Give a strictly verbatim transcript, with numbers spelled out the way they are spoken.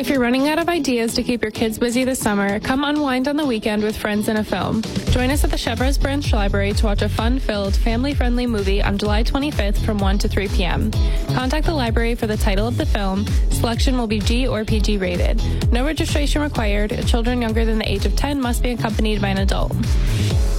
If you're running out of ideas to keep your kids busy this summer, come unwind on the weekend with friends and a film. Join us at the Chevrez Branch Library to watch a fun-filled, family-friendly movie on July twenty-fifth from one to three p.m. Contact the library for the title of the film. Selection will be G or P G rated. No registration required. Children younger than the age of ten must be accompanied by an adult.